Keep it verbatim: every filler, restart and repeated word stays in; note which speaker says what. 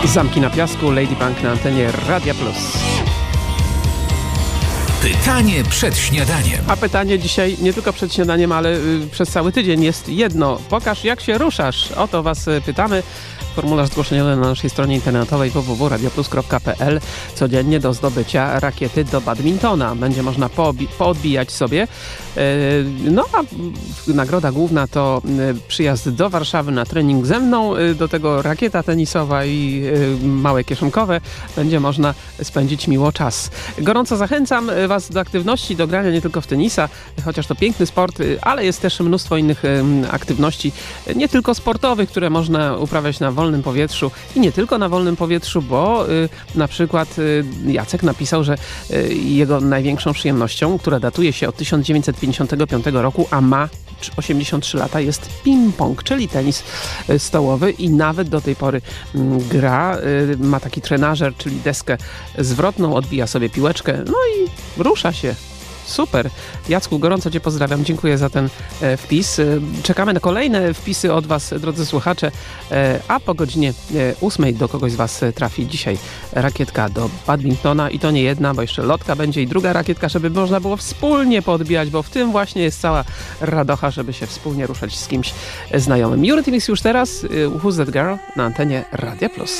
Speaker 1: Zamki na piasku, Ladybug na antenie Radia Plus.
Speaker 2: Pytanie przed śniadaniem.
Speaker 1: A pytanie dzisiaj nie tylko przed śniadaniem, ale y, przez cały tydzień jest jedno. Pokaż, jak się ruszasz. O to was y, pytamy. Formularz zgłoszeniowy na naszej stronie internetowej w w w kropka radioplus kropka p l. Codziennie do zdobycia rakiety do badmintona. Będzie można poobi- poodbijać sobie. Yy, no a nagroda główna to yy, przyjazd do Warszawy na trening ze mną. Yy, do tego rakieta tenisowa i yy, małe kieszonkowe. Będzie można spędzić miło czas. Gorąco zachęcam was do aktywności, do grania nie tylko w tenisa, chociaż to piękny sport, yy, ale jest też mnóstwo innych yy, aktywności, yy, nie tylko sportowych, które można uprawiać na wolnym powietrzu i nie tylko na wolnym powietrzu, bo y, na przykład y, Jacek napisał, że y, jego największą przyjemnością, która datuje się od tysiąc dziewięćset pięćdziesiątego piątego roku, a ma osiemdziesiąt trzy lata, jest ping-pong, czyli tenis y, stołowy i nawet do tej pory y, gra, y, ma taki trenażer, czyli deskę zwrotną, odbija sobie piłeczkę, no i rusza się. Super. Jacku, gorąco cię pozdrawiam. Dziękuję za ten e, wpis. E, czekamy na kolejne wpisy od was, drodzy słuchacze, e, a po godzinie e, ósmej do kogoś z was trafi dzisiaj rakietka do badmintona i to nie jedna, bo jeszcze lotka będzie i druga rakietka, żeby można było wspólnie podbijać, bo w tym właśnie jest cała radocha, żeby się wspólnie ruszać z kimś znajomym. Unity Mix już teraz. Who's That Girl na antenie Radia Plus.